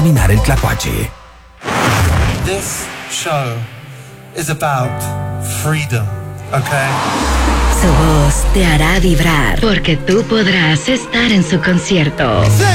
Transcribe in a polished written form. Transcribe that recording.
Dominar el tlacuache. This show is about freedom, okay? Su voz te hará vibrar porque tú podrás estar en su concierto.